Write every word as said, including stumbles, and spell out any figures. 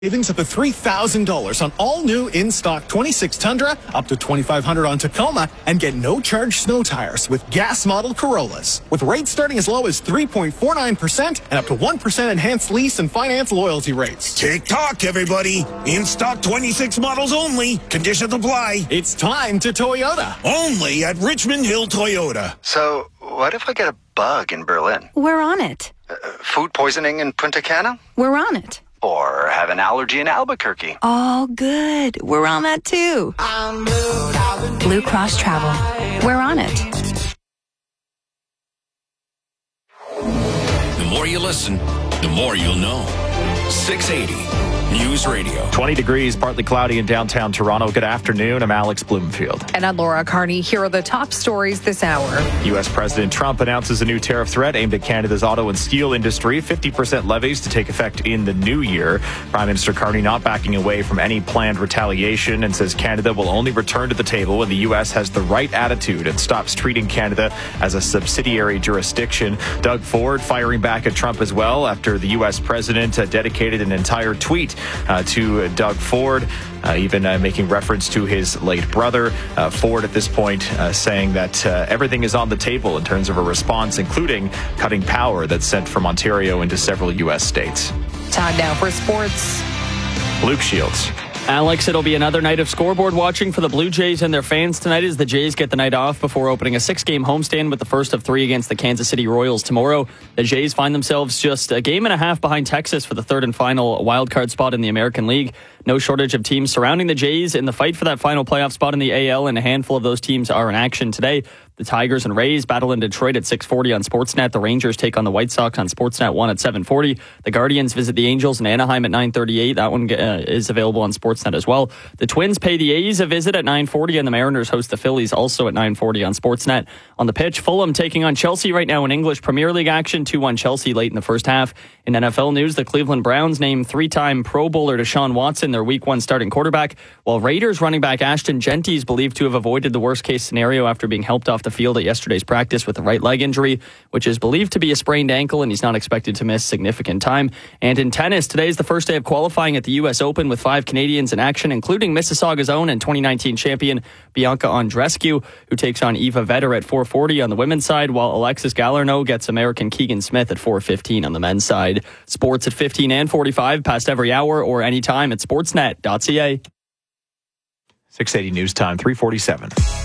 Savings up to three thousand dollars on all new in-stock twenty-six Tundra, up to twenty-five hundred dollars on Tacoma, and get no-charge snow tires with gas model Corollas. With rates starting as low as three point four nine percent and up to one percent enhanced lease and finance loyalty rates. Tick-tock, everybody. In-stock twenty-six models only. Conditions apply. It's time to Toyota. Only at Richmond Hill Toyota. So, what if I get a bug in Berlin? We're on it. Uh, food poisoning in Punta Cana? We're on it. Or have an allergy in Albuquerque? All good. We're on that too. Blue Cross Travel. We're on it. The more you listen, the more you'll know. six eighty News Radio. twenty degrees, partly cloudy in downtown Toronto. Good afternoon. I'm Alex Bloomfield. And I'm Laura Carney. Here are the top stories this hour. U S. President Trump announces a new tariff threat aimed at Canada's auto and steel industry. fifty percent levies to take effect in the new year. Prime Minister Carney not backing away from any planned retaliation and says Canada will only return to the table when the U S has the right attitude and stops treating Canada as a subsidiary jurisdiction. Doug Ford firing back at Trump as well after the U S president uh, dedicated an entire tweet Uh, to uh, Doug Ford, uh, even uh, making reference to his late brother. Uh, Ford at this point uh, saying that uh, everything is on the table in terms of a response, including cutting power that's sent from Ontario into several U S states. Time now for sports. Luke Shields. Alex, it'll be another night of scoreboard watching for the Blue Jays and their fans tonight as the Jays get the night off before opening a six-game homestand with the first of three against the Kansas City Royals tomorrow. The Jays find themselves just a game and a half behind Texas for the third and final wildcard spot in the American League. No shortage of teams surrounding the Jays in the fight for that final playoff spot in the A L, and a handful of those teams are in action today. The Tigers and Rays battle in Detroit at six forty on Sportsnet. The Rangers take on the White Sox on Sportsnet one at seven forty. The Guardians visit the Angels in Anaheim at nine thirty-eight. That one uh, is available on Sportsnet as well. The Twins pay the A's a visit at nine forty, and the Mariners host the Phillies also at nine forty on Sportsnet. On the pitch, Fulham taking on Chelsea right now in English Premier League action. two one Chelsea late in the first half. In N F L news, the Cleveland Browns named three-time Pro Bowler Deshaun Watson their Week one starting quarterback, while Raiders running back Ashton Genty is believed to have avoided the worst-case scenario after being helped off the field at yesterday's practice with a right leg injury, which is believed to be a sprained ankle, and he's not expected to miss significant time. And in tennis, today is the first day of qualifying at the U S Open with five Canadians in action, including Mississauga's own and twenty nineteen champion Bianca Andreescu, who takes on Eva Vetter at four forty on the women's side, while Alexis Galarneau gets American Keegan Smith at four fifteen on the men's side. Sports at fifteen and forty-five, past every hour or anytime at sportsnet dot c a. six eighty News Time, three forty-seven.